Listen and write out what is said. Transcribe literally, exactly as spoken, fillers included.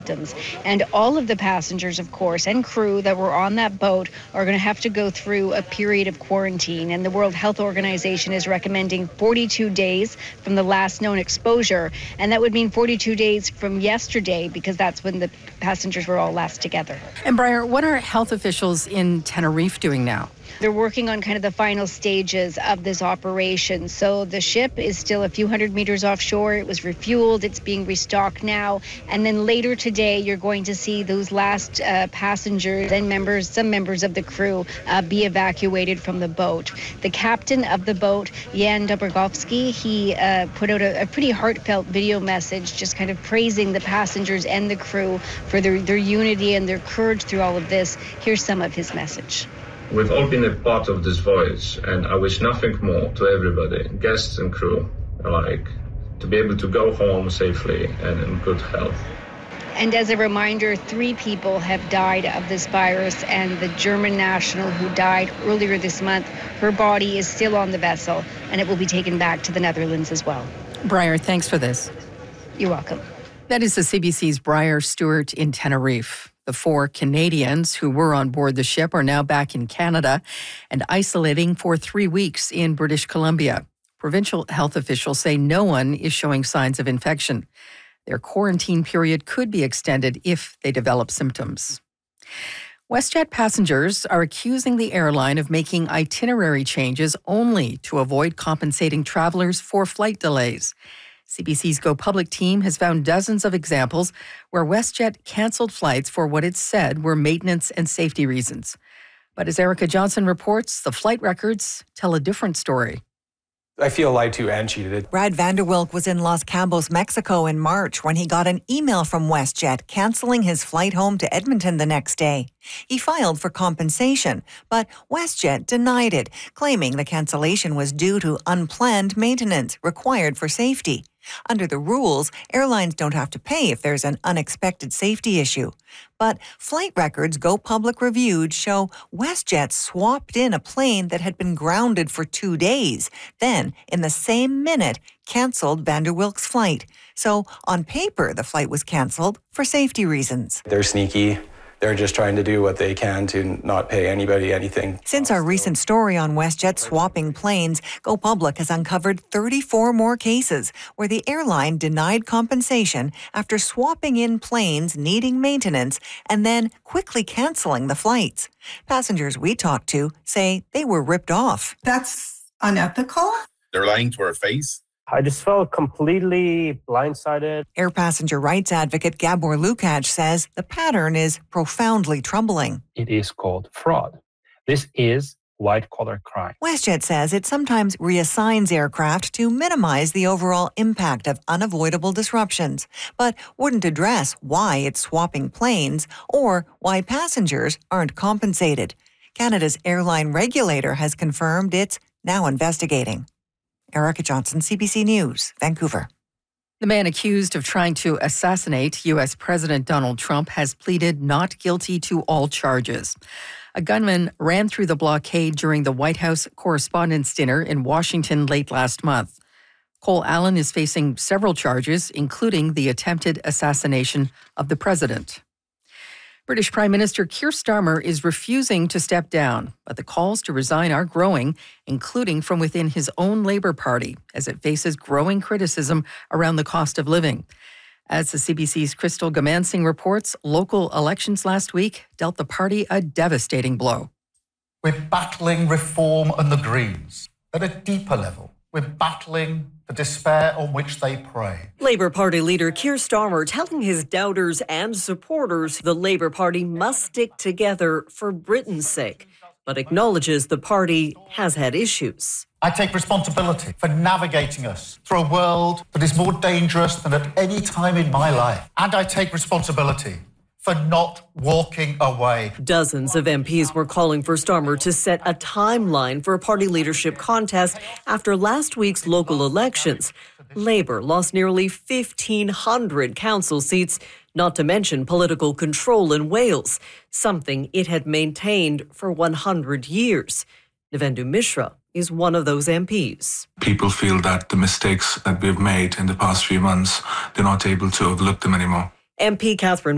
And all of the passengers, of course, and crew that were on that boat are going to have to go through a period of quarantine. And the World Health Organization is recommending forty-two days from the last known exposure. And that would mean forty-two days from yesterday, because that's when the passengers were all last together. And Briar, what are health officials in Tenerife doing now? They're working on kind of the final stages of this operation. So the ship is still a few hundred meters offshore. It was refueled. It's being restocked now. And then later today, you're going to see those last uh, passengers and members, some members of the crew, uh, be evacuated from the boat. The captain of the boat, Jan Dobrogovsky, he uh, put out a, a pretty heartfelt video message, just kind of praising the passengers and the crew for their, their unity and their courage through all of this. Here's some of his message. We've all been a part of this voyage, and I wish nothing more to everybody, guests and crew alike, to be able to go home safely and in good health. And as a reminder, three people have died of this virus, and the German national who died earlier this month, her body is still on the vessel, and it will be taken back to the Netherlands as well. Briar, thanks for this. You're welcome. That is the C B C's Briar Stewart in Tenerife. The four Canadians who were on board the ship are now back in Canada and isolating for three weeks in British Columbia. Provincial health officials say no one is showing signs of infection. Their quarantine period could be extended if they develop symptoms. WestJet passengers are accusing the airline of making itinerary changes only to avoid compensating travelers for flight delays. C B C's Go Public team has found dozens of examples where WestJet canceled flights for what it said were maintenance and safety reasons. But as Erica Johnson reports, the flight records tell a different story. I feel lied to and cheated. Brad Vanderwilk was in Los Cabos, Mexico in March when he got an email from WestJet canceling his flight home to Edmonton the next day. He filed for compensation, but WestJet denied it, claiming the cancellation was due to unplanned maintenance required for safety. Under the rules, airlines don't have to pay if there's an unexpected safety issue. But flight records Go Public reviewed show WestJet swapped in a plane that had been grounded for two days, then, in the same minute, canceled Vanderwilk's flight. So, on paper, the flight was canceled for safety reasons. They're sneaky. They're just trying to do what they can to not pay anybody anything. Since our recent story on WestJet swapping planes, Go Public has uncovered thirty-four more cases where the airline denied compensation after swapping in planes needing maintenance and then quickly canceling the flights. Passengers we talked to say they were ripped off. That's unethical. They're lying to our face. I just felt completely blindsided. Air passenger rights advocate Gabor Lukács says the pattern is profoundly troubling. It is called fraud. This is white-collar crime. WestJet says it sometimes reassigns aircraft to minimize the overall impact of unavoidable disruptions, but wouldn't address why it's swapping planes or why passengers aren't compensated. Canada's airline regulator has confirmed it's now investigating. Erica Johnson, C B C News, Vancouver. The man accused of trying to assassinate U S President Donald Trump has pleaded not guilty to all charges. A gunman ran through the blockade during the White House Correspondents' Dinner in Washington late last month. Cole Allen is facing several charges, including the attempted assassination of the president. British Prime Minister Keir Starmer is refusing to step down, but the calls to resign are growing, including from within his own Labour Party, as it faces growing criticism around the cost of living. As the C B C's Crystal Gamansing reports, local elections last week dealt the party a devastating blow. We're battling Reform and the Greens. At a deeper level, we're battling the despair on which they prey. Labour Party leader Keir Starmer telling his doubters and supporters the Labour Party must stick together for Britain's sake, but acknowledges the party has had issues. I take responsibility for navigating us through a world that is more dangerous than at any time in my life. And I take responsibility for not walking away. Dozens of M Ps were calling for Starmer to set a timeline for a party leadership contest after last week's local elections. Labour lost nearly fifteen hundred council seats, not to mention political control in Wales, something it had maintained for one hundred years. Nivendu Mishra is one of those M Ps. People feel that the mistakes that we've made in the past few months, they're not able to overlook them anymore. M P Catherine